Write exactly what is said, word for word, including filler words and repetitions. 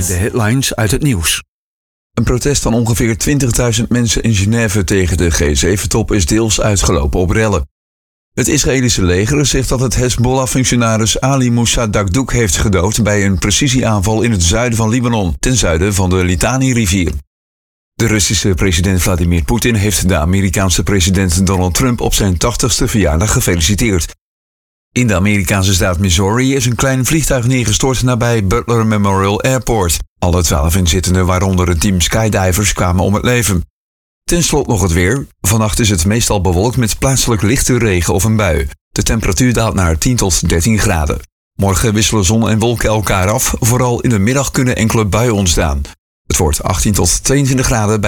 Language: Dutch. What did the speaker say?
De headlines uit het nieuws. Een protest van ongeveer twintigduizend mensen in Genève tegen de G zeven top is deels uitgelopen op rellen. Het Israëlische leger zegt dat het Hezbollah-functionaris Ali Moussa Dakdouk heeft gedood bij een precisieaanval in het zuiden van Libanon, ten zuiden van de Litani-rivier. De Russische president Vladimir Poetin heeft de Amerikaanse president Donald Trump op zijn tachtigste verjaardag gefeliciteerd. In de Amerikaanse staat Missouri is een klein vliegtuig neergestort nabij Butler Memorial Airport. Alle twaalf inzittenden, waaronder een team skydivers, kwamen om het leven. Ten slotte nog het weer. Vannacht is het meestal bewolkt met plaatselijk lichte regen of een bui. De temperatuur daalt naar tien tot dertien graden. Morgen wisselen zon en wolken elkaar af. Vooral in de middag kunnen enkele buien ontstaan. Het wordt achttien tot tweeëntwintig graden bij